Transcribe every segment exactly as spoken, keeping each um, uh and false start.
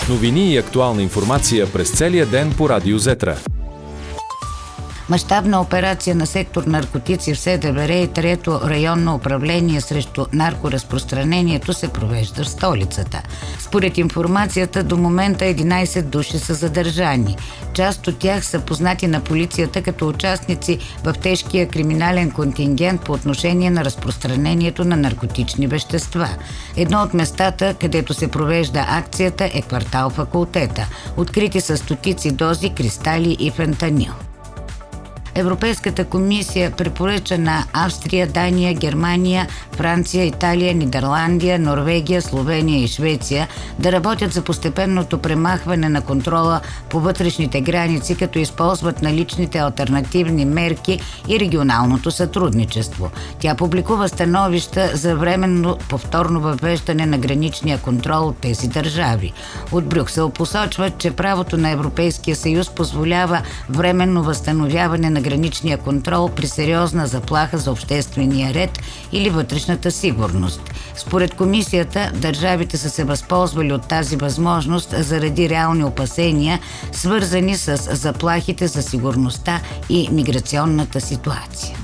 Новини и актуална информация през целия ден по Радио Зетра. Мащабна операция на сектор наркотици в СДВР и трето районно управление срещу наркоразпространението се провежда в столицата. Според информацията, до момента единайсет души са задържани. Част от тях са познати на полицията като участници в тежкия криминален контингент по отношение на разпространението на наркотични вещества. Едно от местата, където се провежда акцията, е квартал Факултета. Открити са стотици дози кристали и фентанил. Европейската комисия препоръча на Австрия, Дания, Германия, Франция, Италия, Нидерландия, Норвегия, Словения и Швеция да работят за постепенното премахване на контрола по вътрешните граници, като използват наличните алтернативни мерки и регионалното сътрудничество. Тя публикува становища за временно повторно въвеждане на граничния контрол от тези държави. От Брюксел посочват, че правото на Европейския съюз позволява временно възстановяване на граничния контрол при сериозна заплаха за обществения ред или вътрешната сигурност. Според комисията, държавите са се възползвали от тази възможност заради реални опасения, свързани с заплахите за сигурността и миграционната ситуация.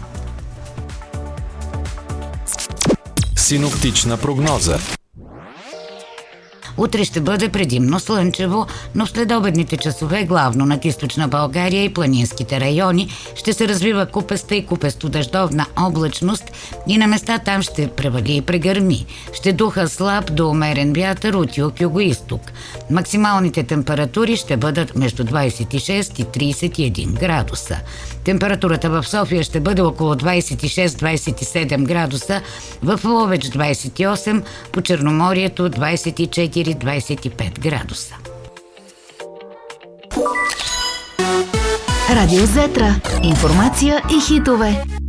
Синоптична прогноза. Утре ще бъде предимно слънчево, но в следобедните часове главно над източна България и планинските райони ще се развива купеста и купесто-дъждовна облачност и на места там ще превали и прегърми. Ще духа слаб до умерен вятър от юг-югоизток. Максималните температури ще бъдат между двайсет и шест и трийсет и един градуса. Температурата в София ще бъде около двайсет и шест до двайсет и седем градуса, в Ловеч двайсет и осем, по Черноморието двайсет и четири до двайсет и пет градуса. Радио Зетра. Информация и хитове.